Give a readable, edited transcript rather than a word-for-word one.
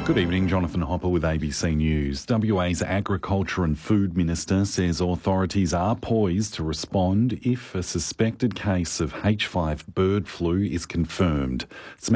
Good evening, Jonathan Hopper with ABC News. WA's Agriculture and Food Minister says authorities are poised to respond if a suspected case of H5 bird flu is confirmed.